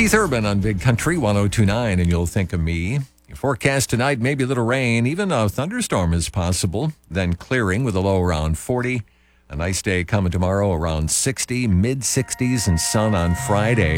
Keith Urban on Big Country 102.9, and you'll think of me. Your forecast tonight, maybe a little rain. Even a thunderstorm is possible. Then clearing with a low around 40. A nice day coming tomorrow around 60, mid-60s, and sun on Friday.